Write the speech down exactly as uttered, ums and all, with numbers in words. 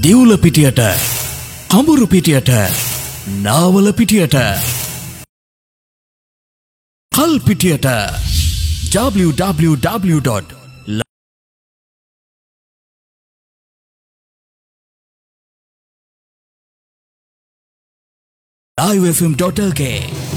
දිවුල පිටියට, අඹුරු පිටියට, නාවල පිටියට, කල් පිටියට w w w dot live f m dot l k